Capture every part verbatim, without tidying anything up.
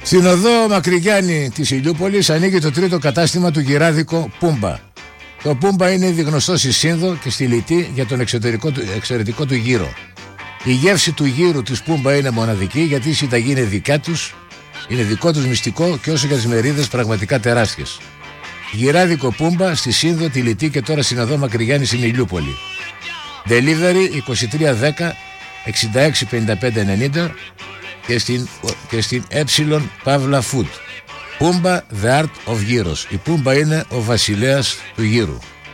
Στην οδό Μακρυγιάννη της Ηλιούπολης ανοίγει το τρίτο κατάστημα του γυράδικο Πούμπα. Το Πούμπα είναι ήδη γνωστό στη Σύνδο και στη Λιτή για τον εξωτερικό του, εξαιρετικό του γύρο. Η γεύση του γύρου της Πούμπα είναι μοναδική, γιατί η συνταγή είναι δικά τους, είναι δικό τους μυστικό, και όσο για τις μερίδες πραγματικά τεράστιες. Γυράδικο Πούμπα στη Σύνδο, τη Λιτή και τώρα στην οδό Μακρυγιάννη στην Ηλιούπολη. Delivery είκοσι τρία δέκα εξήντα έξι πενήντα πέντε ενενήντα και στην, και στην ε Παύλα Food. Πούμπα, the art of γύρος. Η Πούμπα είναι ο βασιλέας του γύρου.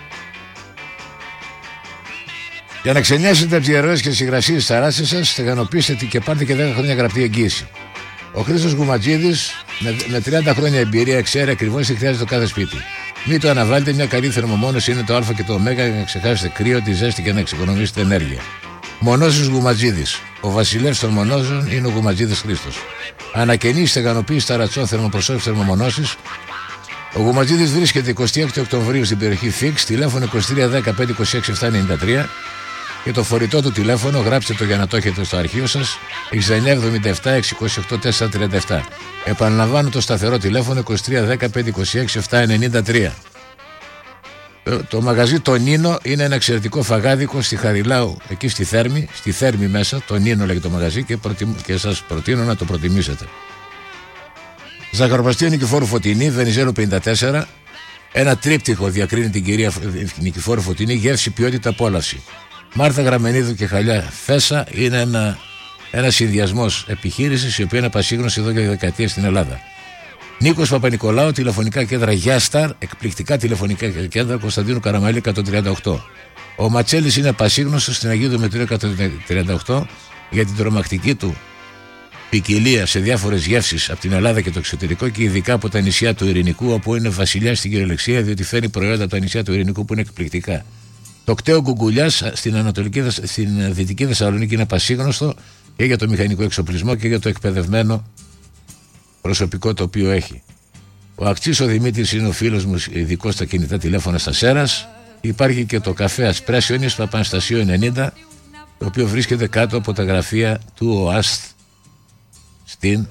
Για να ξενιάσετε από τις διαρροές και τις υγρασίες της ταράσης σας, στεγανοποιήστε και πάρτε και δέκα χρόνια γραπτή εγγύηση. Ο Χρήστος Γουματζίδης, με, με τριάντα χρόνια εμπειρία, ξέρει ακριβώς τι χρειάζεται το κάθε σπίτι. Μην το αναβάλλετε, μια καλή θερμομόνωση είναι το Α και το Ω για να ξεχάσετε κρύο, τη ζέστη και να εξοικονομήσετε ενέργεια. Μονόζης Γουματζίδης. Ο βασιλεύς των μονόζων είναι ο Γουματζίδης Χρήστος. Ανακαινή στεγανοποίηση ταρατσών, θερμοπροσώπηση, θερμομονώσεις. Ο Γουματζίδης βρίσκεται εικοστή έκτη Οκτωβρίου στην περιοχή Φίξ, τηλέφωνο είκοσι τρία δέκα πεντακόσια είκοσι έξι επτακόσια ενενήντα τρία και το φορητό του τηλέφωνο, γράψτε το για να το έχετε στο αρχείο σας, εξήντα εννιά εβδομήντα επτά εξακόσια είκοσι οκτώ τετρακόσια τριάντα επτά. Επαναλαμβάνω το σταθερό τηλέφωνο είκοσι τρία δέκα πεντακόσια είκοσι έξι επτακόσια ενενήντα τρία. Το, το μαγαζί το Νίνο είναι ένα εξαιρετικό φαγάδικο στη Χαριλάου, εκεί στη Θέρμη, στη Θέρμη μέσα, το Νίνο λέγεται το μαγαζί, και, προτιμ, και σας προτείνω να το προτιμήσετε. Ζαχαροπλαστείο Νικηφόρου Φωτεινή, Βενιζέλο πενήντα τέσσερα. Ένα τρίπτυχο διακρίνει την κυρία Νικηφόρου Φωτεινή, γεύση, ποιότητα, απόλαυση. Μάρθα Γραμμενίδου και Χαλιά Φέσα είναι ένα, ένα συνδυασμός επιχείρησης η οποία είναι πασίγνωση εδώ για δεκαετίες στην Ελλάδα. Νίκος Παπα-Νικολάου, τηλεφωνικά κέντρα Γιάσταρ, εκπληκτικά τηλεφωνικά κέντρα Κωνσταντίνου Καραμαλή εκατόν τριάντα οκτώ. Ο Ματσέλης είναι πασίγνωστος στην Αγίου Δημητρίου εκατόν τριάντα οκτώ για την τρομακτική του ποικιλία σε διάφορες γεύσεις από την Ελλάδα και το εξωτερικό, και ειδικά από τα νησιά του Ειρηνικού, όπου είναι βασιλιάς στην κυριολεξία, διότι φέρνει προϊόντα από τα νησιά του Ειρηνικού που είναι εκπληκτικά. Το κτέο Γκουγκουλιάς στην, Ανατολική, στην Δυτική Θεσσαλονίκη είναι πασίγνωστο και για το μηχανικό εξοπλισμό και για το εκπαιδευμένο προσωπικό το οποίο έχει. Ο Ακτσής ο Δημήτρης είναι ο φίλος μου, ειδικός στα κινητά τηλέφωνα στα Σέρας. Υπάρχει και το καφέ Ασπρέσιονης Παπαναστασίου ενενήντα, το οποίο βρίσκεται κάτω από τα γραφεία του ΟΑΣΤ στην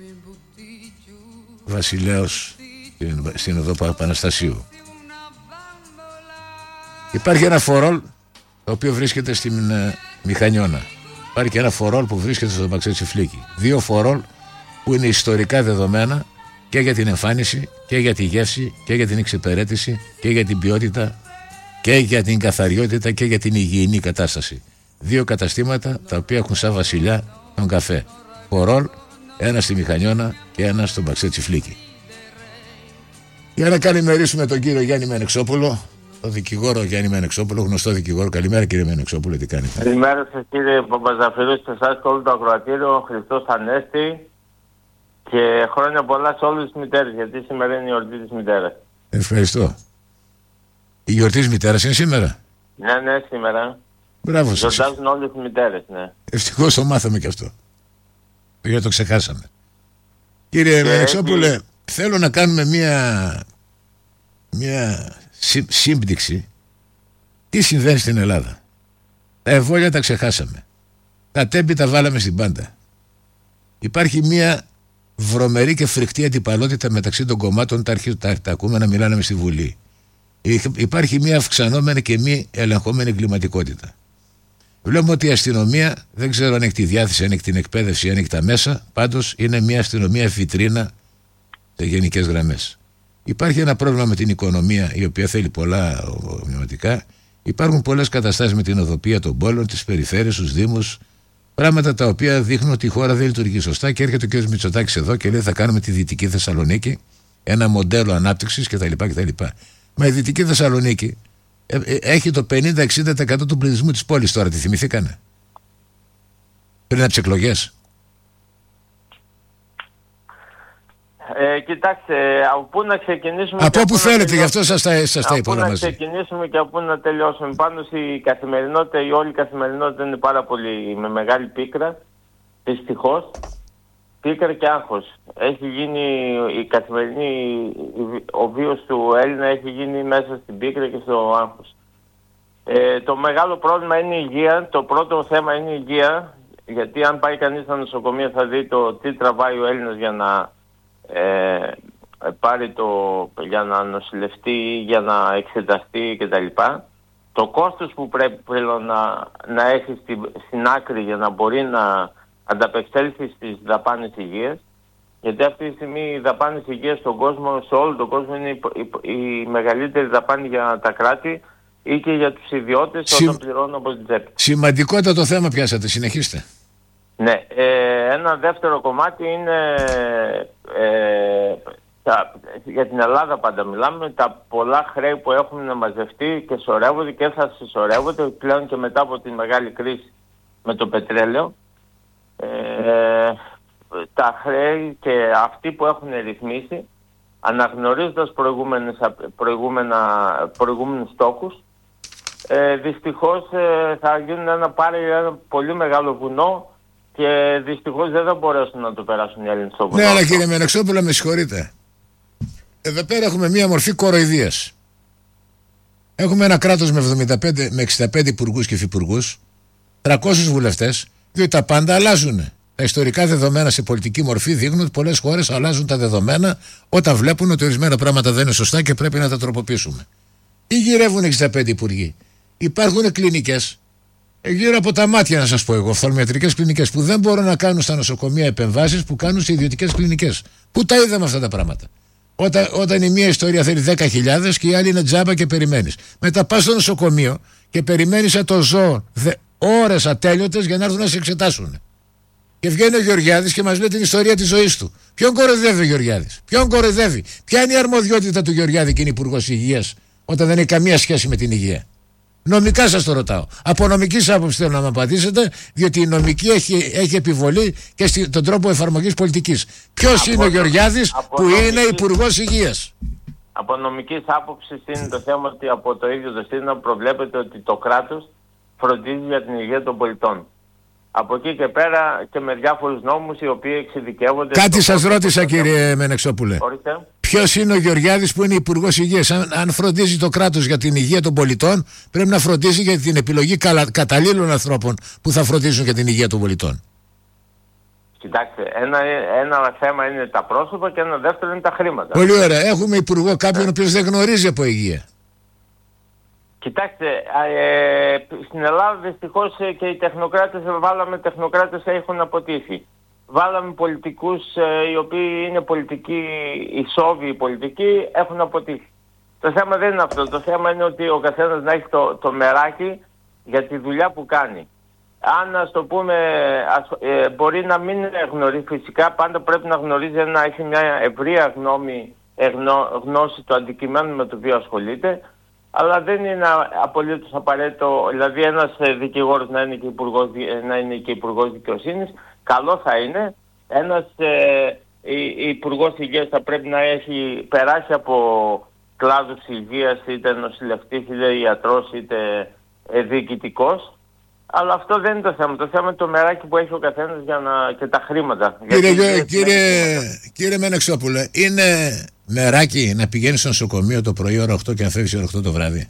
Βασιλέως, στην, στην οδό Παπαναστασίου. Υπάρχει ένα φορόλ το οποίο βρίσκεται στην ε, Μηχανιώνα. Υπάρχει και ένα φορόλ που βρίσκεται στο Μαξέτσι Φλίκη. Δύο φορόλ που είναι ιστορικά δεδομένα και για την εμφάνιση και για τη γεύση και για την εξυπηρέτηση και για την ποιότητα και για την καθαριότητα και για την υγιεινή κατάσταση. Δύο καταστήματα τα οποία έχουν σαν βασιλιά τον καφέ. Φορόλ, ένα στη Μηχανιώνα και ένα στο Μαξέτσι Φλίκη. Για να καλημερίσουμε τον κύριο Γιάννη Μενεξόπουλο, τον δικηγόρο Γιάννη Μενεξόπουλο, γνωστό δικηγόρο. Καλημέρα κύριε Μενεξόπουλο, τι κάνετε? Καλημέρα σας κύριε Παπαζαφυρού, σε εσάς και όλο το ακροατήριο. Χριστός Ανέστη και χρόνια πολλά σε όλες τις μητέρες, γιατί σήμερα είναι η γιορτή της μητέρας. Ευχαριστώ. Η γιορτή της μητέρας είναι σήμερα? Ναι, ναι, σήμερα. Μπράβο σας. Γιορτάζουν όλες τις μητέρες, ναι. Ευτυχώς το μάθαμε και αυτό, γιατί το ξεχάσαμε. Κύριε Μενεξόπουλε, έτσι, θέλω να κάνουμε μια, μια σύ, σύμπτυξη. Τι συμβαίνει στην Ελλάδα? Τα εμβόλια τα ξεχάσαμε. Τα τέμπη τα βάλαμε στην πάντα. Υπάρχει μια βρωμερή και φρικτή αντιπαλότητα μεταξύ των κομμάτων, τα, αρχι, τα, τα ακούμε να μιλάνε στη Βουλή. Υπάρχει μια αυξανόμενη και μη ελεγχόμενη εγκληματικότητα. Βλέπουμε ότι η αστυνομία, δεν ξέρω αν έχει τη διάθεση, αν έχει την εκπαίδευση, αν έχει τα μέσα, πάντως είναι μια αστυνομία βιτρίνα σε γενικές γραμμές. Υπάρχει ένα πρόβλημα με την οικονομία, η οποία θέλει πολλά ομοιωματικά. Υπάρχουν πολλές καταστάσεις με την οδοπία των πόλων, τις περιφέρειες, τους δήμους, πράγματα τα οποία δείχνουν ότι η χώρα δεν λειτουργεί σωστά, και έρχεται ο κ. Μητσοτάκης εδώ και λέει θα κάνουμε τη Δυτική Θεσσαλονίκη ένα μοντέλο ανάπτυξης κτλ. κτλ. Μα η Δυτική Θεσσαλονίκη ε, ε, έχει το πενήντα με εξήντα τοις εκατό του πληθυσμού της πόλης τώρα. Τη θυμηθήκανε πριν από τις εκλογές? Ε, κοιτάξτε, από πού να ξεκινήσουμε? Από πού θέλετε, γι' αυτό σας τα, σας τα είπα όλα μαζί. Από πού να ξεκινήσουμε και από πού να τελειώσουμε? Πάντως η καθημερινότητα, η όλη καθημερινότητα είναι πάρα πολύ με μεγάλη πίκρα, δυστυχώς. Πίκρα και άγχος. Έχει γίνει η καθημερινή, ο βίος του Έλληνα έχει γίνει μέσα στην πίκρα και στο άγχος. Ε, το μεγάλο πρόβλημα είναι η υγεία. Το πρώτο θέμα είναι η υγεία, γιατί αν πάει κανείς στα νοσοκομεία θα δει το τι τραβάει ο Έλληνας για να ε, πάρει το, για να νοσηλευτεί, για να εξεταστεί κτλ. Το κόστος που πρέπει πλέον να, να έχει στην, στην άκρη για να μπορεί να ανταπεξέλθει στις δαπάνες υγείας, γιατί αυτή τη στιγμή οι δαπάνες υγείας στον κόσμο, σε όλο τον κόσμο, είναι η, η, η μεγαλύτερη δαπάνη για τα κράτη ή και για τους ιδιώτες Συμ... όταν πληρώνουν από την τσέπη. Σημαντικότατο θέμα πιάσατε, συνεχίστε. Ναι, ε, ένα δεύτερο κομμάτι είναι, ε, τα, για την Ελλάδα πάντα μιλάμε, τα πολλά χρέη που έχουν να μαζευτεί και σωρεύονται και θα συσσωρεύονται πλέον και μετά από τη μεγάλη κρίση με το πετρέλαιο. Ε, τα χρέη και αυτοί που έχουν ρυθμίσει, αναγνωρίζοντας προηγούμενες, προηγούμενα, προηγούμενους στόχους, ε, δυστυχώς ε, θα γίνουν ένα, πάρει ένα πολύ μεγάλο βουνό και δυστυχώς δεν θα μπορέσουν να το περάσουν οι Έλληνες στο βουνό. Ναι, αλλά κύριε Μενεξόπουλο, με συγχωρείτε. Εδώ πέρα έχουμε μία μορφή κοροϊδίας. Έχουμε ένα κράτος με, εβδομήντα πέντε, με εξήντα πέντε υπουργούς και υφυπουργούς, τριακόσιους βουλευτές, διότι τα πάντα αλλάζουν. Τα ιστορικά δεδομένα σε πολιτική μορφή δείχνουν ότι πολλές χώρες αλλάζουν τα δεδομένα όταν βλέπουν ότι ορισμένα πράγματα δεν είναι σωστά και πρέπει να τα τροποποιήσουμε. Ή γυρεύουν εξήντα πέντε υπουργοί. Υπάρχουν κλινικές, γύρω από τα μάτια να σας πω εγώ, οφθαλμιατρικές κλινικές που δεν μπορούν να κάνουν στα νοσοκομεία επεμβάσεις που κάνουν σε ιδιωτικές κλινικές. Πού τα είδαμε αυτά τα πράγματα? Όταν, όταν η μία ιστορία θέλει δέκα χιλιάδες και η άλλη είναι τζάμπα και περιμένεις. Μετά πας στο νοσοκομείο και περιμένεις σαν το ζώο ώρες ατέλειωτες για να έρθουν να σε εξετάσουν. Και βγαίνει ο Γεωργιάδης και μας λέει την ιστορία της ζωής του. Ποιον κοροϊδεύει ο Γεωργιάδης? Ποιον κοροϊδεύει? Ποια είναι η αρμοδιότητα του Γεωργιάδη και είναι υπουργός υγείας όταν δεν έχει καμία σχέση με την υγεία? Νομικά σας το ρωτάω. Από νομικής άποψης θέλω να με απαντήσετε, διότι η νομική έχει, έχει επιβολή και στον τρόπο εφαρμογής πολιτικής. Ποιος είναι ο Γεωργιάδης που νομικής, είναι υπουργός υγείας? Από νομικής άποψης είναι το θέμα ότι από το ίδιο το σύνταγμα προβλέπεται ότι το κράτος φροντίζει για την υγεία των πολιτών. Από εκεί και πέρα και με διάφορους νόμους οι οποίοι εξειδικεύονται... Κάτι σας ρώτησα κύριε Μενεξόπουλε. Ποιος είναι ο Γεωργιάδης που είναι υπουργός υγείας? Αν, αν φροντίζει το κράτος για την υγεία των πολιτών, πρέπει να φροντίζει για την επιλογή καλα, καταλήλων ανθρώπων που θα φροντίζουν για την υγεία των πολιτών. Κοιτάξτε, ένα, ένα θέμα είναι τα πρόσωπα και ένα δεύτερο είναι τα χρήματα. Πολύ ωραία. Έχουμε υπουργό κάποιον ο οποίος δεν γνωρίζει από υγεία. Κοιτάξτε, ε, στην Ελλάδα δυστυχώς και οι τεχνοκράτες, βάλαμε τεχνοκράτες έχουν αποτύχει. Βάλαμε πολιτικούς ε, οι οποίοι είναι πολιτικοί, ισόβιοι πολιτικοί, έχουν αποτύχει. Το θέμα δεν είναι αυτό. Το θέμα είναι ότι ο καθένας να έχει το, το μεράκι για τη δουλειά που κάνει. Αν ας το πούμε, ας, ε, μπορεί να μην γνωρίζει, φυσικά πάντα πρέπει να γνωρίζει, να έχει μια ευρεία γνώμη, ε, γνώ, γνώση του αντικειμένου με το οποίο ασχολείται. Αλλά δεν είναι απολύτως απαραίτητο, δηλαδή ένας δικηγόρος να είναι και υπουργός, να είναι και υπουργός δικαιοσύνης, καλό θα είναι. Ένας ε, υπουργός υγείας θα πρέπει να έχει περάσει από κλάδους υγείας, είτε νοσηλευτής, είτε ιατρός, είτε ε, διοικητικός. Αλλά αυτό δεν είναι το θέμα. Το θέμα είναι το μεράκι που έχει ο καθένας για να... και τα χρήματα. Κύριε, Γιατί, κύριε, κύριε Μενεξόπουλε, είναι μεράκι να πηγαίνει στο νοσοκομείο το πρωί ώρα οκτώ και να φεύγει ώρα οκτώ το βράδυ?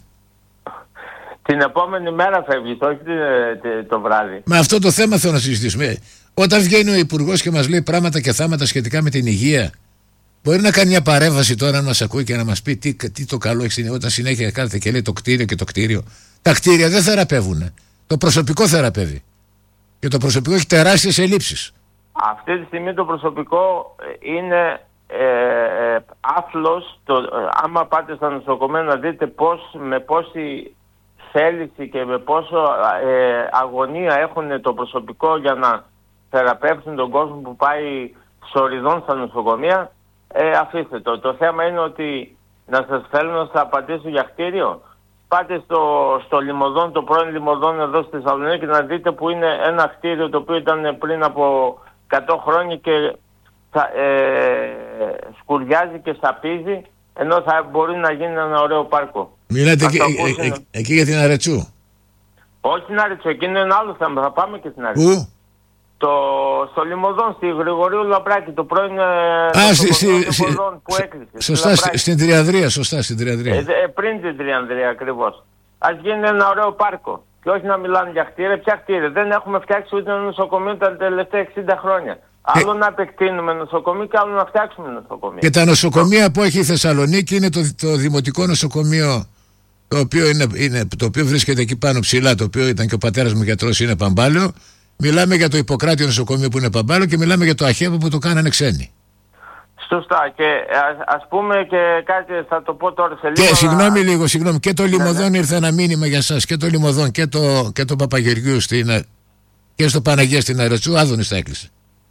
Την επόμενη μέρα φεύγεις, όχι το βράδυ. Με αυτό το θέμα θέλω να συζητήσουμε. Όταν βγαίνει ο υπουργός και μας λέει πράγματα και θάματα σχετικά με την υγεία, μπορεί να κάνει μια παρέμβαση τώρα να μας ακούει και να μας πει τι, τι το καλό έχει, όταν συνέχεια κάθεται και λέει το κτίριο και το κτίριο. Τα κτίρια δεν θεραπεύουν. Το προσωπικό θεραπεύει. Και το προσωπικό έχει τεράστιες ελλείψεις. Αυτή τη στιγμή το προσωπικό είναι ε, ε, άθλος. Το, ε, άμα πάτε στα νοσοκομεία να δείτε πώς, με πόση θέληση και με πόσο ε, αγωνία έχουν το προσωπικό για να θεραπεύσουν τον κόσμο που πάει σοριδών στα νοσοκομεία, ε, αφήστε το. Το θέμα είναι ότι να σας θέλω να σας απαντήσω για κτίριο. Πάτε στο, στο Λιμωδόν, το πρώην Λιμωδόν εδώ στη Θεσσαλονίκη, να δείτε που είναι ένα κτίριο το οποίο ήταν πριν από εκατό χρόνια και θα, ε, σκουριάζει και σαπίζει, ενώ θα μπορεί να γίνει ένα ωραίο πάρκο. Μιλάτε εκεί, ε, ε, ε, εκεί για την Αρετσού? Όχι την Αρετσού, εκείνο είναι άλλο θέμα, θα πάμε και στην Αρετσού. Πού? Το, στο Λιμωδόν, στη Γρηγορίου Λαμπράκη, το πρώην Α, στη, στη, Λιμωδόν που έκλεισε. Σωστά, στη, στην Τριανδρία, σωστά, στην Τριανδρία. Ε, ε, πριν την Τριανδρία ακριβώς. Ας γίνει ένα ωραίο πάρκο. Και όχι να μιλάνε για κτίρια. Ποια κτίρια? Δεν έχουμε φτιάξει ούτε ένα νοσοκομείο τα τελευταία εξήντα χρόνια. Άλλο ε... να επεκτείνουμε νοσοκομείο και άλλο να φτιάξουμε νοσοκομείο. Και τα νοσοκομεία που έχει η Θεσσαλονίκη είναι το, το δημοτικό νοσοκομείο, το οποίο, είναι, είναι, το οποίο βρίσκεται εκεί πάνω ψηλά, το οποίο ήταν και ο πατέρας μου γιατρός, είναι Παμπάλαιο. Μιλάμε για το Ιπποκράτιο νοσοκομείο που είναι Παμπάλαιο και μιλάμε για το Αχέβο που το κάνανε ξένοι. Σωστά. Και ας, ας πούμε και κάτι, θα το πω τώρα σε λίγο. Και συγγνώμη να... λίγο, συγγνώμη. Και το Λιμωδόν, ναι, ναι, ήρθε ένα μήνυμα για σας. Και το Λιμωδόν και το, και το Παπαγεωργίου στην, και στο Παναγία στην Αρετσού. Άδωνης τα έκλεισε.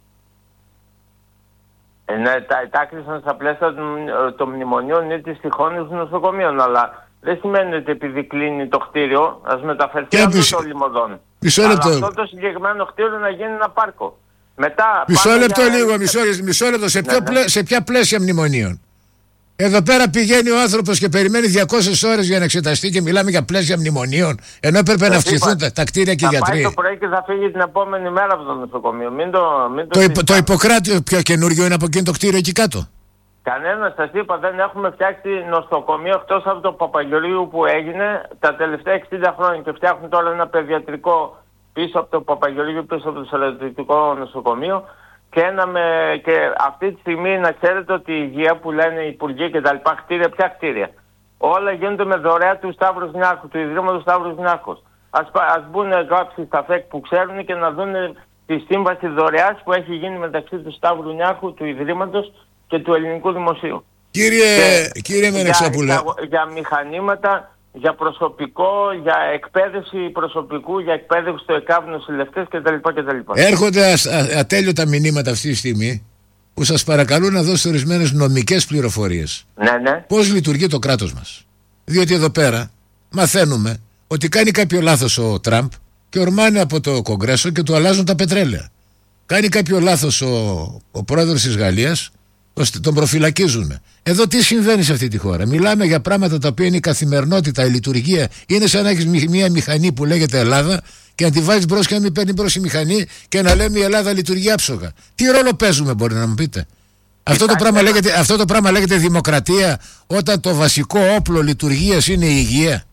Ε, ναι, τα, τα έκλεισαν στα πλαίσια των μνημονίων ή της τυχόνης νοσοκομείων. Αλλά δεν σημαίνει ότι επειδή κλείνει το κτίριο, ας μεταφερθεί αυτό μισ... το Λιμωδόν. Μισό λεπτό. Αλλά αυτό το συγκεκριμένο κτίριο να γίνει ένα πάρκο. Μετά, μισό λεπτό για... λίγο, μισό, μισό λεπτό. Σε, ναι, ναι. Πλέ, σε ποια πλαίσια μνημονίων? Εδώ πέρα πηγαίνει ο άνθρωπος και περιμένει διακόσιες ώρες για να εξεταστεί και μιλάμε για πλαίσια μνημονίων, ενώ έπρεπε να αυξηθούν τα, τα κτίρια και οι γιατροί. Θα πάει το πρωί και θα φύγει την επόμενη μέρα από το νοσοκομείο. Μην το, μην το, το, υπο, το Ιπποκράτιο πιο καινούργιο είναι από εκείνο το κτίριο εκεί κάτω. Κανένα, σας είπα, δεν έχουμε φτιάξει νοσοκομείο εκτός από το Παπαγεωργίου που έγινε τα τελευταία εξήντα χρόνια και φτιάχνουν τώρα ένα παιδιατρικό πίσω από το Παπαγεωργίου, πίσω από το στρατιωτικό νοσοκομείο. Και, ένα με, και αυτή τη στιγμή να ξέρετε ότι η υγεία που λένε οι υπουργοί και τα λοιπά κτίρια, ποια κτίρια. Όλα γίνονται με δωρεά του Σταύρου Νιάρχου, του Ιδρύματος Σταύρου Νιάρχου. Ας, ας μπουν κάποιοι στα ΦΕΚ που ξέρουν και να δουν τη σύμβαση δωρεάς που έχει γίνει μεταξύ του Σταύρου Νιάρχου, του Ιδρύματος και του Ελληνικού Δημοσίου. Κύριε, κύριε Μενεξόπουλε. Για, για, για μηχανήματα, για προσωπικό, για εκπαίδευση προσωπικού, για εκπαίδευση στο ΕΚΑΒ, νοσηλευτές κτλ. Έρχονται ατέλειωτα μηνύματα αυτή τη στιγμή που σας παρακαλούν να δώσετε ορισμένες νομικές πληροφορίες. Ναι, ναι. Πώς λειτουργεί το κράτος μας. Διότι εδώ πέρα μαθαίνουμε ότι κάνει κάποιο λάθος ο Τραμπ και ορμάνε από το Κογκρέσο και του αλλάζουν τα πετρέλαια. Κάνει κάποιο λάθος ο, ο πρόεδρος της Γαλλίας, τον προφυλακίζουν. Εδώ τι συμβαίνει σε αυτή τη χώρα? Μιλάμε για πράγματα τα οποία είναι η καθημερινότητα, η λειτουργία. Είναι σαν να έχεις μια μηχανή που λέγεται Ελλάδα και να τη βάζεις μπρος και να μην παίρνει μπρος η μηχανή και να λέμε η Ελλάδα λειτουργεί άψογα. Τι ρόλο παίζουμε, μπορεί να μου πείτε? Αυτό το, πράγμα λέγεται, αυτό το πράγμα λέγεται δημοκρατία, όταν το βασικό όπλο λειτουργίας είναι η υγεία.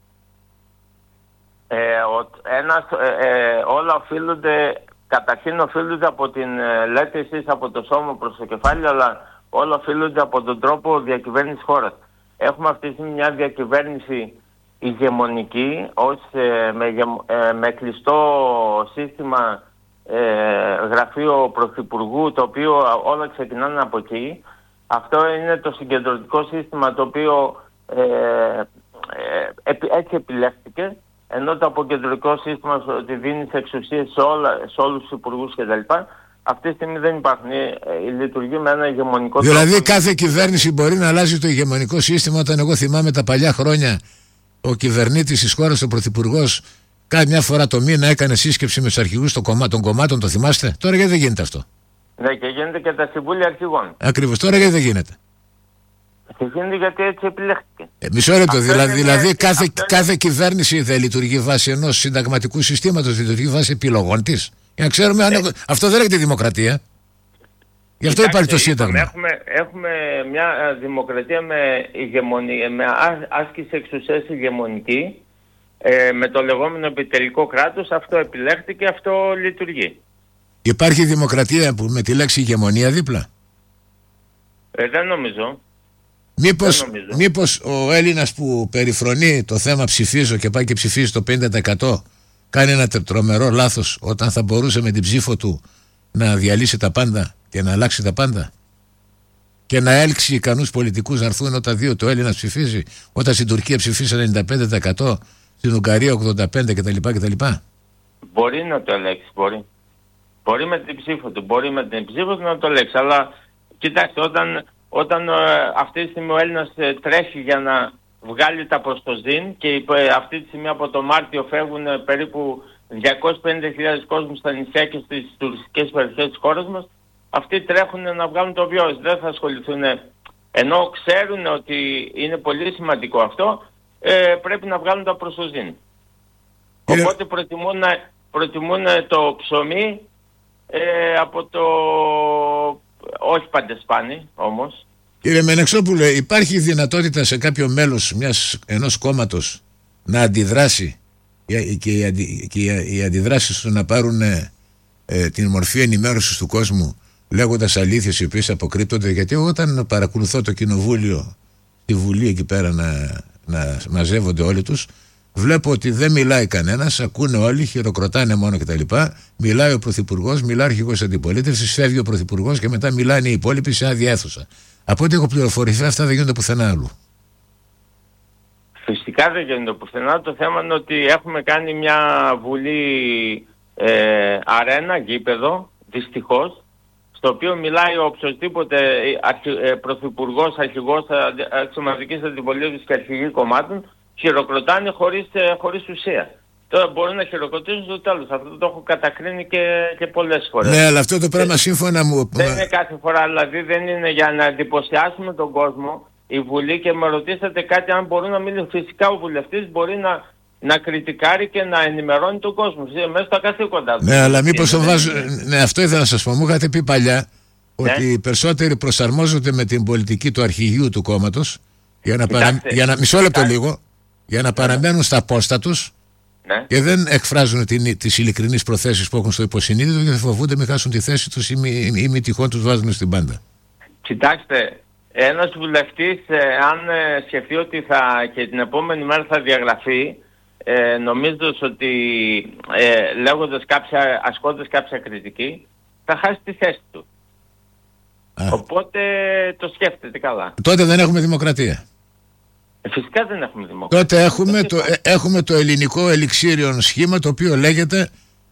Ε, ο, ένας, ε, ε, όλα οφείλονται, καταρχήν οφείλονται από την, ε, λέτε εσείς από το σώμα προς το κεφάλι, αλλά όλα οφείλονται από τον τρόπο διακυβέρνησης χώρας. Έχουμε αυτή τη στιγμή μια διακυβέρνηση ηγεμονική, ως, ε, με, ε, με κλειστό σύστημα ε, γραφείο πρωθυπουργού, το οποίο όλα ξεκινάνε από εκεί. Αυτό είναι το συγκεντρωτικό σύστημα το οποίο ε, ε, ε, έτσι επιλέχθηκε, ενώ το αποκεντρωτικό σύστημα ότι δίνει εξουσίες σε, όλα, σε όλους τους υπουργούς κτλ. Αυτή τη στιγμή δεν υπάρχουν. Η λειτουργεί με ένα ηγεμονικό δηλαδή, τρόπο. Δηλαδή κάθε κυβέρνηση μπορεί να αλλάζει το ηγεμονικό σύστημα. Όταν εγώ θυμάμαι τα παλιά χρόνια, ο κυβερνήτης της χώρας, ο πρωθυπουργός, κάθε μια φορά το μήνα έκανε σύσκεψη με τους αρχηγούς των κομμάτων, των κομμάτων, το θυμάστε? Τώρα γιατί δεν γίνεται αυτό? Ναι, και γίνεται και τα συμβούλια αρχηγών. Ακριβώς, τώρα γιατί δεν γίνεται? Και γίνεται γιατί έτσι επιλέχθηκε. Ε, μισό λεπτό, δηλαδή, δηλαδή κάθε, είναι... κάθε κυβέρνηση δεν λειτουργεί βάσει ενός συνταγματικού συστήματος, λειτουργεί βάσει επιλογών της. Για να ξέρουμε αν... Ε... Αυτό δεν λέγεται δημοκρατία. Γι' αυτό υπάρχει το Σύνταγμα. Έχουμε, έχουμε μια δημοκρατία με, ηγεμονή, με άσκηση εξουσίας ηγεμονική, ε, με το λεγόμενο επιτελικό κράτος. Αυτό επιλέχθηκε, αυτό λειτουργεί. Υπάρχει δημοκρατία που με τη λέξη ηγεμονία δίπλα? Ε, δεν νομίζω. Μήπως, δεν νομίζω. Μήπως ο Έλληνας που περιφρονεί το θέμα ψηφίζω και πάει και ψηφίζει το πενήντα τοις εκατό κάνει ένα τρομερό λάθος όταν θα μπορούσε με την ψήφο του να διαλύσει τα πάντα και να αλλάξει τα πάντα και να έλξει ικανούς πολιτικούς να έρθουν όταν δει ότι ο Έλληνας ψηφίζει, όταν στην Τουρκία ψηφίσει ενενήντα πέντε τοις εκατό, στην Ουγγαρία ογδόντα πέντε τοις εκατό κτλ. κτλ. Μπορεί να το ελέγξει, μπορεί. Μπορεί με την ψήφο του, μπορεί με την ψήφο του να το ελέγξει, αλλά κοιτάξτε, όταν, όταν ε, αυτή τη στιγμή ο Έλληνας ε, τρέχει για να βγάλει τα προστοζήν και ε, αυτή τη στιγμή από το Μάρτιο φεύγουν ε, περίπου διακόσιες πενήντα χιλιάδες κόσμους στα νησιά και στις τουριστικές περιοχές της χώρας μας, αυτοί τρέχουν να βγάλουν το βιός, δεν θα ασχοληθούν, ενώ ξέρουν ότι είναι πολύ σημαντικό αυτό, ε, πρέπει να βγάλουν τα προστοζήν. Yeah. Οπότε προτιμούν, προτιμούν το ψωμί ε, από το... όχι παντεσπάνι όμως. Κύριε Μενεξόπουλε, υπάρχει δυνατότητα σε κάποιο μέλος μιας, ενός κόμματος να αντιδράσει και οι, αντι, και οι αντιδράσεις του να πάρουν ε, την μορφή ενημέρωσης του κόσμου, λέγοντας αλήθειες οι οποίες αποκρύπτονται, γιατί όταν παρακολουθώ το κοινοβούλιο, τη Βουλή εκεί πέρα να, να μαζεύονται όλοι τους, βλέπω ότι δεν μιλάει κανένας, ακούνε όλοι, χειροκροτάνε μόνο κτλ. Μιλάει ο Πρωθυπουργός, μιλάει ο αρχηγός αντιπολίτευσης, φεύγει ο Πρωθυπουργός και μετά μιλάνε οι υπόλοιποι σε άδεια αίθουσα. Από ό,τι έχω πληροφορηθεί, αυτά δεν γίνονται πουθενά άλλου. Φυσικά δεν γίνονται πουθενά. Το θέμα είναι ότι έχουμε κάνει μια Βουλή ε, αρένα, γήπεδο, δυστυχώς, στο οποίο μιλάει οποιοσδήποτε αρχι, ε, πρωθυπουργός, αρχηγός αξιωματικής αντιπολίτευσης και αρχηγοί κομμάτων, χειροκροτάνε χωρίς, ε, χωρίς ουσία. Τώρα μπορούν να χειροκροτήσουν στο τέλος. Αυτό το έχω κατακρίνει και, και πολλές φορές. Ναι, αλλά αυτό το πράγμα ε, σύμφωνα μου... Δεν είναι κάθε φορά, δηλαδή δεν είναι για να εντυπωσιάσουμε τον κόσμο η Βουλή, και με ρωτήσατε κάτι αν μπορούν να μιλήσουν. Φυσικά ο βουλευτής μπορεί να, να κριτικάρει και να ενημερώνει τον κόσμο μέσα στα καθήκοντα. Ναι, αλλά μήπως το βάζω... Ναι, αυτό ήθελα να σας πω. Μου είχατε πει παλιά ότι ναι, οι περισσότεροι προσαρμόζονται με την πολιτική του αρχηγείου του κόμματος για να, παρα... για να... Μισό λεπτό λίγο, για να παραμένουν στα πόστα τους. Ναι. Και δεν εκφράζουν την, τις ειλικρινείς προθέσεις που έχουν στο υποσυνείδητο, γιατί φοβούνται μην χάσουν τη θέση τους ή μη, ή μη τυχόν τους βάζουν στην πάντα. Κοιτάξτε, ένας βουλευτής ε, αν ε, σκεφτεί ότι θα, και την επόμενη μέρα θα διαγραφεί, ε, νομίζοντας ότι ε, λέγοντας κάποια, ασκώντας κάποια κριτική, θα χάσει τη θέση του. Α. Οπότε το σκέφτεται καλά. Τότε δεν έχουμε δημοκρατία. Φυσικά δεν έχουμε δημοκρατία. Τότε έχουμε το, ε, έχουμε το ελληνικό ελιξίριον σχήμα, το οποίο λέγεται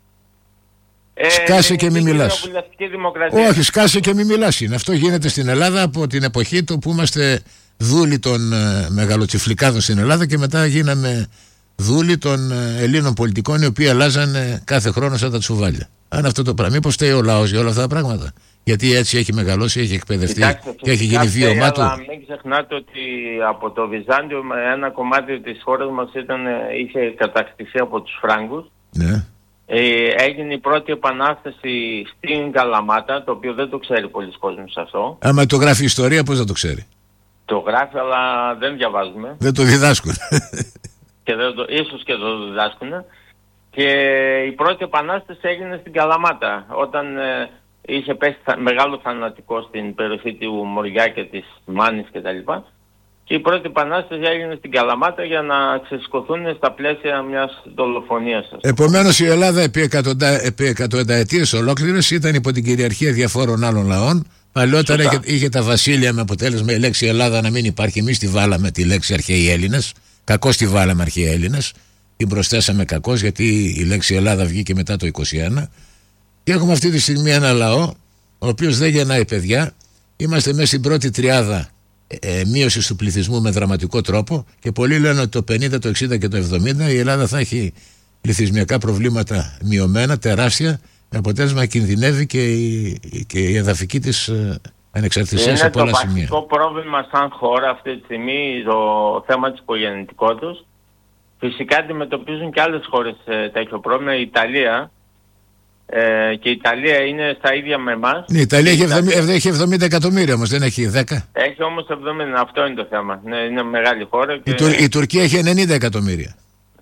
ε, σκάσε και μη μιλάς. Όχι, σκάσε και μη μιλάς είναι. Αυτό γίνεται στην Ελλάδα από την εποχή του που είμαστε δούλοι των ε, μεγαλοτσιφλικάδων στην Ελλάδα, και μετά γίναμε δούλοι των ε, Ελλήνων πολιτικών, οι οποίοι αλλάζανε κάθε χρόνο σαν τα τσουβάλια. Αν αυτό το πράγμα, μήπως φταίει ο λαός για όλα αυτά τα πράγματα? Γιατί έτσι έχει μεγαλώσει, έχει εκπαιδευτεί. Κοιτάξτε, και έχει γίνει βίωμά του. Αλλά μην ξεχνάτε ότι από το Βυζάντιο ένα κομμάτι της χώρας μας ήταν, είχε κατακτηθεί από τους Φράγκους. Ναι. Ε, έγινε η πρώτη επανάσταση στην Καλαμάτα, το οποίο δεν το ξέρει πολλοί κόσμος αυτό. Άμα το γράφει η ιστορία, πώς θα το ξέρει? Το γράφει, αλλά δεν διαβάζουμε. Δεν το διδάσκουν. Και δεν το, ίσως και το διδάσκουν. Και η πρώτη επανάσταση έγινε στην Καλαμάτα, όταν... Ε, είχε πέσει μεγάλο θανατικό στην περιοχή του Μοριά και της Μάνης κτλ. Και, και η πρώτη επανάσταση έγινε στην Καλαμάτα για να ξεσηκωθούν στα πλαίσια μιας δολοφονίας. Επομένως η Ελλάδα επί, εκατοντα, επί εκατονταετίες ολόκληρες ήταν υπό την κυριαρχία διαφόρων άλλων λαών. Παλιότερα είχε, είχε τα βασίλεια, με αποτέλεσμα η λέξη Ελλάδα να μην υπάρχει. Εμείς τη βάλαμε τη λέξη αρχαίοι Έλληνες. Κακώς τη βάλαμε αρχαίοι Έλληνες. Την προσθέσαμε κακώς, γιατί η λέξη Ελλάδα βγήκε μετά το είκοσι ένα. Και έχουμε αυτή τη στιγμή ένα λαό ο οποίος δεν γεννάει παιδιά. Είμαστε μέσα στην πρώτη τριάδα ε, μείωση του πληθυσμού με δραματικό τρόπο, και πολλοί λένε ότι το πενήντα, το εξήντα και το εβδομήντα η Ελλάδα θα έχει πληθυσμιακά προβλήματα μειωμένα, τεράστια, με αποτέλεσμα κινδυνεύει και η, και η εδαφική της ε, ανεξαρτησία σε πολλά σημεία. Είναι το βασικό πρόβλημα σαν χώρα αυτή τη στιγμή το θέμα της υπογεννητικότητας. Φυσικά αντιμετωπίζουν και άλλες χώρες ε, τέτοιο πρόβλημα. Η Ιταλία, Ε, και η Ιταλία είναι στα ίδια με εμάς. Η Ιταλία έχει εβδομήντα, έχει εβδομήντα εκατομμύρια όμως, δεν έχει δέκα. Έχει όμως εβδομήντα, αυτό είναι το θέμα. Ναι, είναι μεγάλη χώρα. Και... Η, Τουρ, η Τουρκία έχει ενενήντα εκατομμύρια.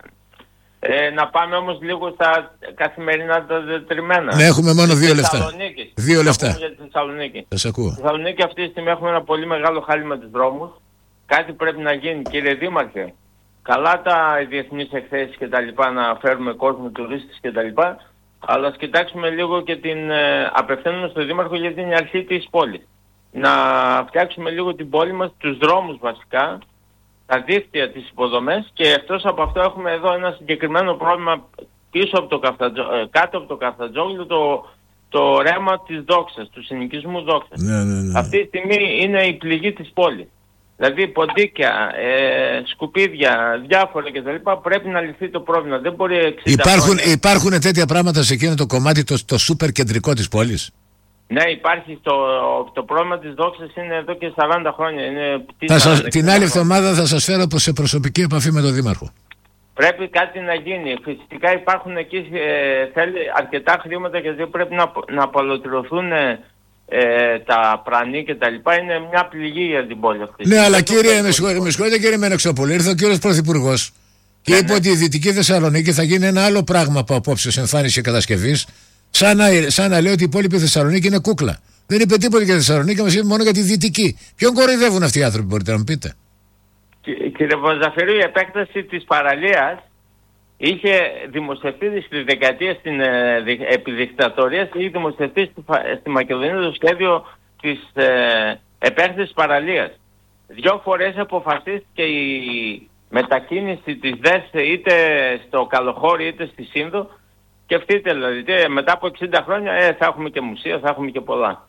Ε, να πάμε όμως λίγο στα καθημερινά τα δετριμένα. Ναι, έχουμε μόνο δύο λεφτά. Δύο λεφτά. Για τη Θεσσαλονίκη. Σας ακούω. Στη Θεσσαλονίκη αυτή τη στιγμή έχουμε ένα πολύ μεγάλο χάλιμα της δρόμους. Κάτι πρέπει να γίνει, κύριε Δήμαρχε. Καλά τα διεθνείς εκθέσεις και τα λοιπά, να φέρουμε κόσμο, τουρίστες και τα λοιπά. Αλλά ας κοιτάξουμε λίγο και την ε, απευθύνουμε στο Δήμαρχο, γιατί είναι η αρχή της πόλης. Να φτιάξουμε λίγο την πόλη μας, τους δρόμους βασικά, τα δίκτυα, τις υποδομές, και εκτός από αυτό έχουμε εδώ ένα συγκεκριμένο πρόβλημα πίσω από το Καφτατζο, ε, κάτω από το Καφτατζόγλιο, το, το ρέμα της δόξας, του συνοικισμού δόξας. Ναι, ναι, ναι. Αυτή τη στιγμή είναι η πληγή της πόλης. Δηλαδή ποντίκια, ε, σκουπίδια, διάφορα κτλ. Πρέπει να λυθεί το πρόβλημα. Δεν μπορεί εξήντα υπάρχουν, υπάρχουν τέτοια πράγματα σε εκείνο το κομμάτι, το, το σούπερ κεντρικό της πόλης? Ναι, υπάρχει. Το, το πρόβλημα της δόξας είναι εδώ και σαράντα χρόνια. Είναι θα σας, την άλλη εβδομάδα θα σας φέρω σε προσωπική επαφή με τον Δήμαρχο. Πρέπει κάτι να γίνει. Φυσικά υπάρχουν εκεί ε, θέλει αρκετά χρήματα, γιατί πρέπει να, να απολωτριωθούν ε, τα πρανή και τα λοιπά. Είναι μια πληγή για την πόλη αυτή. Ναι, αλλά κύριε, με συγχωρείτε κύριε Μενεξόπουλο, ήρθε ο κύριος Πρωθυπουργός και ναι, είπε ναι. ότι η Δυτική Θεσσαλονίκη θα γίνει ένα άλλο πράγμα από απόψε εμφάνιση κατασκευής. Σαν να, σαν να λέει ότι η υπόλοιπη Θεσσαλονίκη είναι κούκλα. Δεν είπε τίποτα για τη Θεσσαλονίκη, μας είπε μόνο για τη Δυτική. Ποιον κοροϊδεύουν αυτοί οι άνθρωποι, μπορείτε να μου πείτε? Κύριε Βαζαφυρίου, η επέκταση της παραλίας είχε δημοσιευτεί στη δεκαετία στην ε, επιδικτατορία, είχε δημοσιευτεί στη, στη Μακεδονία το σχέδιο της ε, επέκτασης της παραλίας. Δυο φορές αποφασίστηκε η μετακίνηση της ΔΕΣ είτε στο Καλοχώρι είτε στη Σύνδο. Σκεφτείτε δηλαδή, μετά από εξήντα χρόνια ε, θα έχουμε και μουσεία, θα έχουμε και πολλά.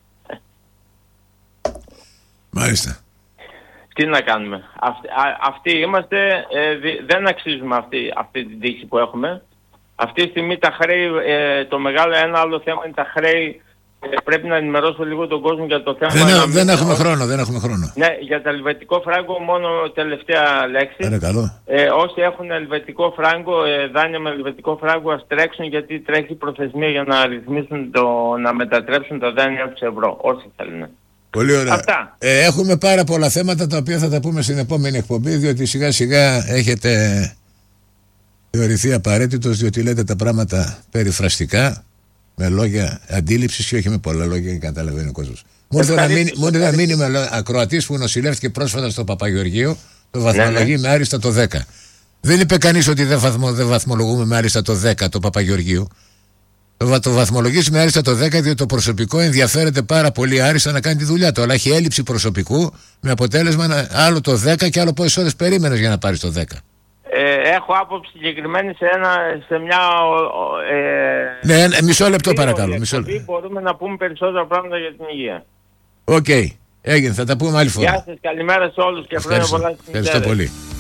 Μάλιστα. Τι να κάνουμε. Αυτοί, α, αυτοί είμαστε, ε, δι, δεν αξίζουμε αυτή, αυτή την τύχη που έχουμε. Αυτή τη στιγμή τα χρέη, ε, το μεγάλο ένα άλλο θέμα είναι τα χρέη. Ε, πρέπει να ενημερώσω λίγο τον κόσμο για το θέμα. Δεν, ε, δεν έχουμε ό, χρόνο, δεν έχουμε χρόνο. Ναι, για το ελβετικό φράγκο μόνο τελευταία λέξη. Είναι καλό. Ε, όσοι έχουν ελβετικό φράγκο, ε, δάνεια με ελβετικό φράγκο, ας τρέξουν, γιατί τρέχει προθεσμία για να ρυθμίσουν το, να μετατρέψουν τα δάνεια του ευρώ. Όσοι θέλουν. Πολύ ωραία. Αυτά. Ε, έχουμε πάρα πολλά θέματα τα οποία θα τα πούμε στην επόμενη εκπομπή, διότι σιγά σιγά έχετε θεωρηθεί απαραίτητος, διότι λέτε τα πράγματα περιφραστικά, με λόγια αντίληψης και όχι με πολλά λόγια και καταλαβαίνει ο κόσμος. Μου ήρθε ένα μήνυμα ακροατής που νοσηλεύτηκε πρόσφατα στο Παπαγεωργείο, το βαθμολογεί ναι, ναι. με άριστα το δέκα. Δεν είπε κανείς ότι δεν, βαθμο, δεν βαθμολογούμε με άριστα το δέκα το Παπαγεωργείο. Το, το βαθμολογήσει με άριστα το δέκα, διότι το προσωπικό ενδιαφέρεται πάρα πολύ άριστα να κάνει τη δουλειά του. Αλλά έχει έλλειψη προσωπικού, με αποτέλεσμα να, άλλο το δέκα και άλλο πόσες ώρες περίμενες για να πάρεις το δέκα. Ε, έχω άποψη συγκεκριμένη σε, ένα, σε μια... Ε, ναι, ένα, μισό λεπτό παρακαλώ. Μισό λεπτό. Μπορούμε να πούμε περισσότερα πράγματα για την υγεία. Οκ, okay. Έγινε, θα τα πούμε άλλη φορά. Γεια σας, καλημέρα σε όλους και χρόνια πολλά. Ευχαριστώ πολύ.